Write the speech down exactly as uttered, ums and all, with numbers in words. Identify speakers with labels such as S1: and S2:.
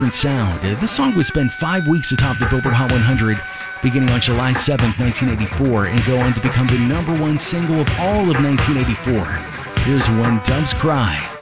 S1: sound. Uh, this song would spend five weeks atop the Billboard Hot one hundred beginning on July seventh, nineteen eighty-four, and go on to become the number one single of all of nineteen eighty-four. Here's When Doves Cry.